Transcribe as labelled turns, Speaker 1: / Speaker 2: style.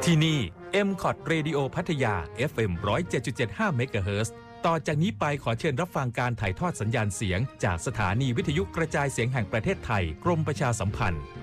Speaker 1: ที่นี่ MCOT Radio พัทยา FM 107.75 เมกะเฮิรตซ์ต่อจากนี้ไปขอเชิญรับฟังการถ่ายทอดสัญญาณเสียงจากสถานีวิทยุกระจายเสียงแห่งประเทศไทยกรมประชาสัมพันธ์